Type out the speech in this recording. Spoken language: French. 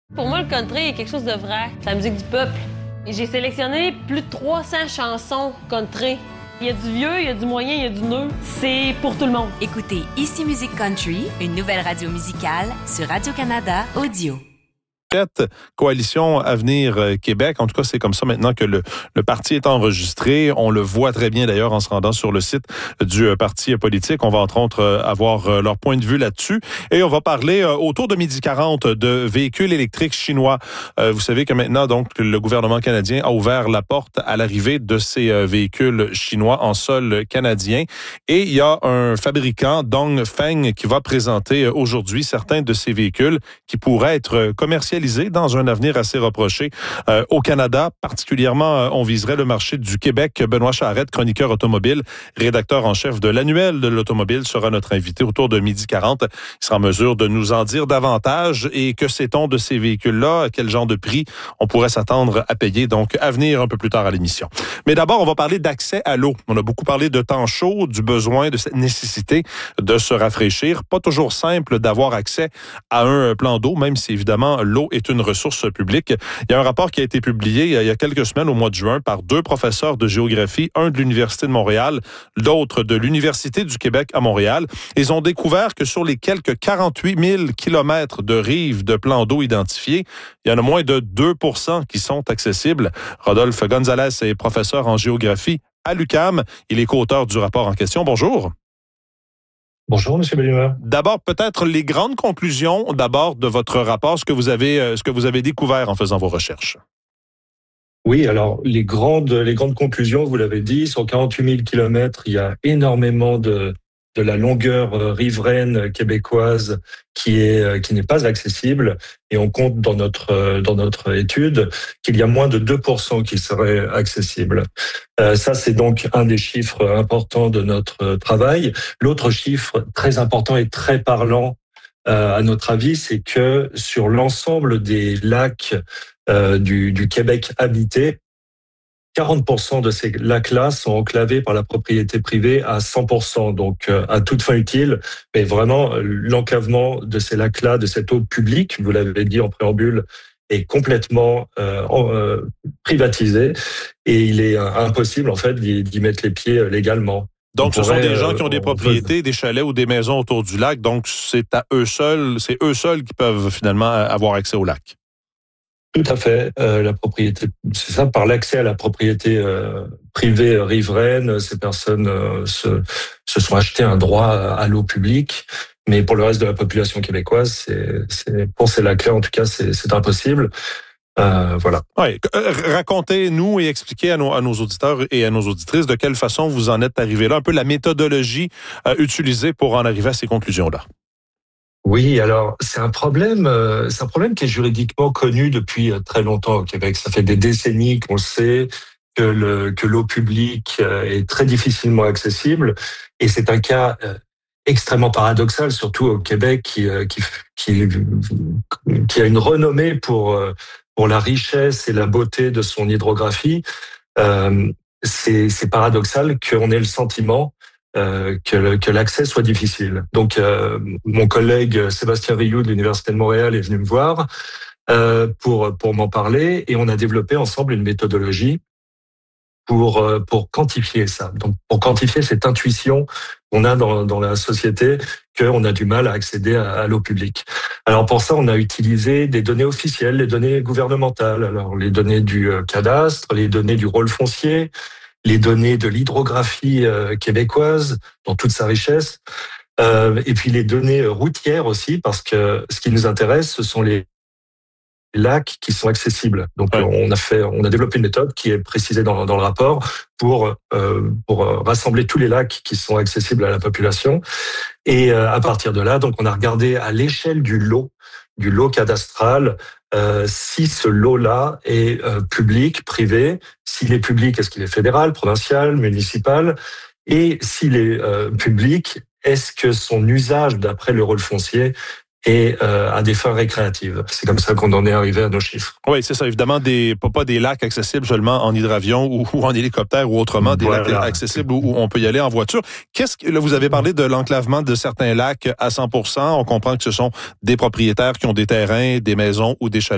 Pour moi, le country est quelque chose de vrai. C'est la musique du peuple. Et j'ai sélectionné plus de 300 chansons country. Il y a du vieux, il y a du moyen, il y a du neuf. C'est pour tout le monde. Écoutez Ici Musique Country, une nouvelle radio musicale sur Radio-Canada Audio. Coalition Avenir Québec. En tout cas, c'est comme ça maintenant que le parti est enregistré. On le voit très bien d'ailleurs en se rendant sur le site du parti politique. On va entre autres avoir leur point de vue là-dessus. Et on va parler autour de 12h40 de véhicules électriques chinois. Vous savez que maintenant, donc, le gouvernement canadien a ouvert la porte à l'arrivée de ces véhicules chinois en sol canadien. Et il y a un fabricant, Dongfeng, qui va présenter aujourd'hui certains de ces véhicules qui pourraient être commercialisés dans un avenir assez rapproché au Canada. Particulièrement, on viserait le marché du Québec. Benoît Charette, chroniqueur automobile, rédacteur en chef de l'annuel de l'automobile, sera notre invité autour de 12h40. Il sera en mesure de nous en dire davantage. Et que sait-on de ces véhicules-là? Quel genre de prix on pourrait s'attendre à payer? Donc, à venir un peu plus tard à l'émission. Mais d'abord, on va parler d'accès à l'eau. On a beaucoup parlé de temps chaud, du besoin, de cette nécessité de se rafraîchir. Pas toujours simple d'avoir accès à un plan d'eau, même si évidemment l'eau est une ressource publique. Il y a un rapport qui a été publié il y a quelques semaines, au mois de juin, par deux professeurs de géographie, un de l'Université de Montréal, l'autre de l'Université du Québec à Montréal. Ils ont découvert que sur les quelques 48 000 kilomètres de rives de plans d'eau identifiés, il y en a moins de 2% qui sont accessibles. Rodolphe Gonzalez est professeur en géographie à l'UQAM. Il est co-auteur du rapport en question. Bonjour. Bonjour, M. Bellimer. D'abord, peut-être les grandes conclusions de votre rapport, ce que vous avez découvert en faisant vos recherches. Oui, alors les grandes conclusions, vous l'avez dit, sur 48 000 kilomètres, il y a énormément de la longueur riveraine québécoise qui n'est pas accessible, et on compte dans notre étude qu'il y a moins de 2% qui seraient accessibles. Ça, c'est donc un des chiffres importants de notre travail. L'autre chiffre très important et très parlant, à notre avis, c'est que sur l'ensemble des lacs du Québec habité, 40% de ces lacs-là sont enclavés par la propriété privée à 100%, donc à toute fin utile. Mais vraiment, l'enclavement de ces lacs-là, de cette eau publique, vous l'avez dit en préambule, est complètement privatisé, et il est impossible en fait d'y mettre les pieds légalement. Donc, ce sont des gens qui ont des propriétés, des chalets ou des maisons autour du lac, donc c'est eux seuls qui peuvent finalement avoir accès au lac. Tout à fait. La propriété, c'est ça, par l'accès à la propriété privée riveraine, ces personnes se sont achetées un droit à l'eau publique. Mais pour le reste de la population québécoise, pour ces lacs-là, en tout cas, c'est impossible. Voilà. Oui. Racontez-nous et expliquez à nos auditeurs et à nos auditrices de quelle façon vous en êtes arrivé là, un peu la méthodologie utilisée pour en arriver à ces conclusions-là. Oui, alors c'est un problème qui est juridiquement connu depuis très longtemps au Québec. Ça fait des décennies qu'on sait que l'eau publique est très difficilement accessible, et c'est un cas extrêmement paradoxal, surtout au Québec qui a une renommée pour la richesse et la beauté de son hydrographie. C'est paradoxal qu'on ait le sentiment que l'accès soit difficile. Donc, mon collègue Sébastien Rioux de l'Université de Montréal est venu me voir pour m'en parler, et on a développé ensemble une méthodologie pour quantifier ça. Donc, pour quantifier cette intuition qu'on a dans la société qu'on a du mal à accéder à l'eau publique. Alors, pour ça, on a utilisé des données officielles, les données gouvernementales. Alors, les données du cadastre, les données du rôle foncier, les données de l'hydrographie québécoise dans toute sa richesse, et puis les données routières aussi, parce que ce qui nous intéresse, ce sont les lacs qui sont accessibles. Donc, on a développé une méthode qui est précisée dans le rapport pour rassembler tous les lacs qui sont accessibles à la population. Et à partir de là, donc, on a regardé à l'échelle du lot cadastral, si ce lot-là est public, privé. S'il est public, est-ce qu'il est fédéral, provincial, municipal? Et s'il est public, est-ce que son usage d'après le rôle foncier et à des fins récréatives. C'est comme ça qu'on en est arrivé à nos chiffres. Oui, c'est ça. Évidemment, pas des lacs accessibles seulement en hydravion ou en hélicoptère ou autrement, des lacs accessibles où on peut y aller en voiture. Là, vous avez parlé de l'enclavement de certains lacs à 100%. On comprend que ce sont des propriétaires qui ont des terrains, des maisons ou des chalets